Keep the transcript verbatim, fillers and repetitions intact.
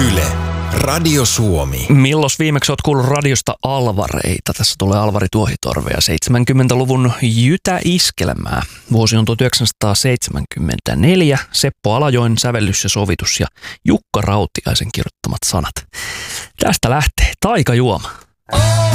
Yle, Radio Suomi. Milloin viimeksi oot kuullut radiosta Alvareita? Tässä tulee Alvari Tuohitorve ja seitsemänkymmentäluvun jytäiskelmää. Vuosi on tuhatyhdeksänsataaseitsemänkymmentäneljä. Seppo Alajoen sävellys ja sovitus ja Jukka Rautiaisen kirjoittamat sanat. Tästä lähtee Taikajuoma.